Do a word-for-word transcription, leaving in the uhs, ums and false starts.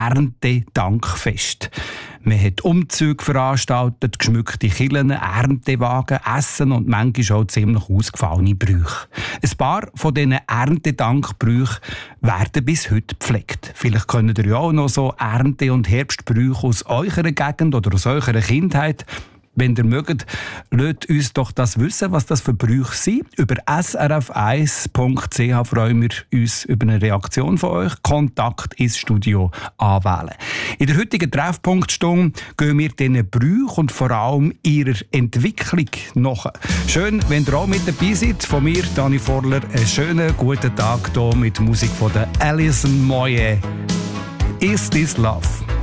Erntedankfest. Man hat Umzüge veranstaltet, geschmückte Kirchen, Erntewagen, Essen und manchmal auch ziemlich ausgefallene Brüche. Ein paar von diesen Erntedankbrüchen werden bis heute gepflegt. Vielleicht könnt ihr ja auch noch so Ernte- und Herbstbrüche aus eurer Gegend oder aus eurer Kindheit. Wenn ihr mögt, lasst uns doch das wissen, was das für Brüche sind. Über s r f eins punkt c h freuen wir uns über eine Reaktion von euch. Kontakt ins Studio anwählen. In der heutigen Treffpunktstunde gehen wir diesen Brüchen und vor allem ihrer Entwicklung nach. Schön, wenn ihr auch mit dabei seid. Von mir, Dani Vorler, einen schönen guten Tag hier mit Musik von der Alison Moyet. Is This Love?